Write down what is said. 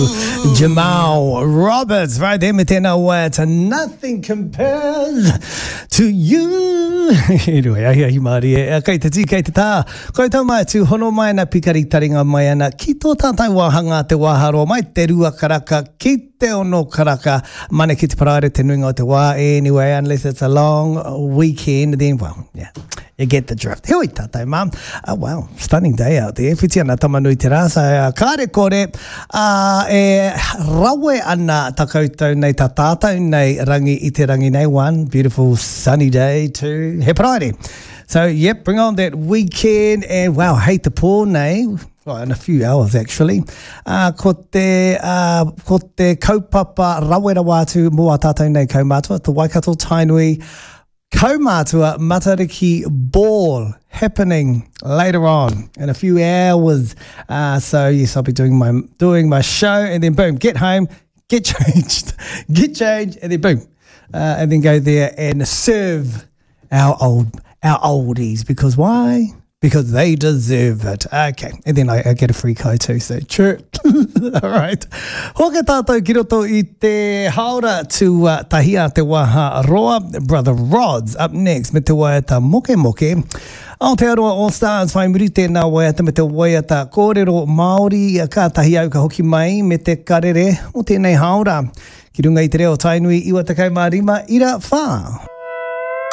Jamal Roberts, right there, me tēnā wā, nothing compares to you. Anyway, hi Māori, kei te tī, kei te tā. Koe tau mai tu hono mai na pikari taringa mai ana, ki tō tātai wāhanga te wāharo, mai te rua karaka, ki te ono karaka, mane ki te paraire te nuinga o te wā. Anyway, unless it's a long weekend, then, well, yeah. You get the drift. Heoi tātai, mum. Oh, wow, stunning day out there. Whiti ana tamanui te rā. So, kāre kore, rawe ana takoutou nei tā tātou nei rangi I te rangi nei. One beautiful sunny day, two, he paraire. So, yep, bring on that weekend. And, wow, hate the poor nei. Well, in a few hours, actually. Ko te kaupapa rawera mua tātou nei kaumātua, the Waikato Tainui Kaumātua Matariki Ball happening later on in a few hours. So yes, I'll be doing my show, and then boom, get home, get changed, and then boom, and then go there and serve our oldies, because why? Because they deserve it. Okay. And then I get a free ko too, so true. All right. Hoka tātou ki roto I te haora tu tahia te waha roa. Brother Rods up next me te waiata moke moke. Aotearoa All Stars whai muri tēnā waiata me te waiata kōrero Māori ka tahi au ka hoki mai me te karere o tēnei haora. Ki runga I te reo tainui iwa te kaumārima ira whā.